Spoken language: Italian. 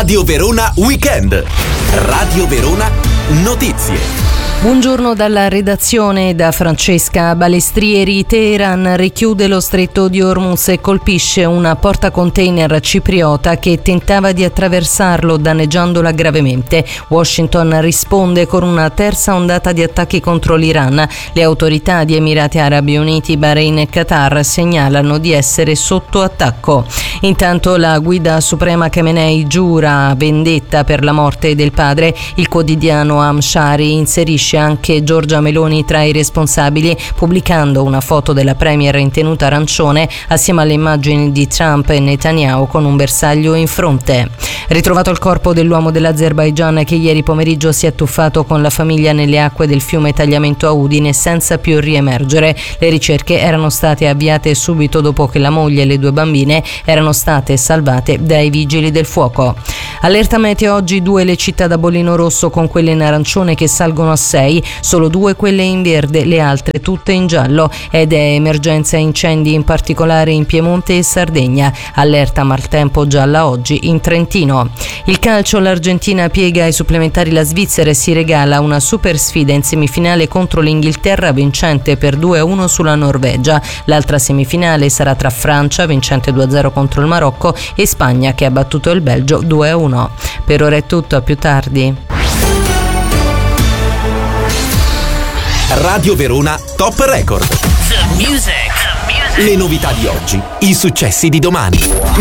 Radio Verona Weekend. Radio Verona Notizie. Buongiorno dalla redazione, da Francesca Balestrieri. Teheran richiude lo stretto di Hormuz e colpisce una portacontainer cipriota che tentava di attraversarlo, danneggiandola gravemente. Washington risponde con una terza ondata di attacchi contro l'Iran. Le autorità di Emirati Arabi Uniti, Bahrain e Qatar segnalano di essere sotto attacco. Intanto la guida suprema Khamenei giura vendetta per la morte del padre. Il quotidiano Amshari inserisce anche Giorgia Meloni tra i responsabili, pubblicando una foto della premier in tenuta arancione assieme alle immagini di Trump e Netanyahu con un bersaglio in fronte. Ritrovato il corpo dell'uomo dell'Azerbaigian che ieri pomeriggio si è tuffato con la famiglia nelle acque del fiume Tagliamento a Udine senza più riemergere. Le ricerche erano state avviate subito dopo che la moglie e le 2 bambine erano state salvate dai vigili del fuoco. Allerta meteo oggi 2 le città da bollino rosso, con quelle in arancione che salgono a 6, solo 2 quelle in verde, le altre tutte in giallo, ed è emergenza incendi in particolare in Piemonte e Sardegna. Allerta maltempo gialla oggi in Trentino. Il calcio, l'Argentina piega ai supplementari la Svizzera e si regala una super sfida in semifinale contro l'Inghilterra, vincente per 2-1 sulla Norvegia. L'altra semifinale sarà tra Francia, vincente 2-0 contro il Marocco, e Spagna, che ha battuto il Belgio 2-1. Per ora è tutto, a più tardi. Radio Verona Top Record. The music. Le novità di oggi, i successi di domani.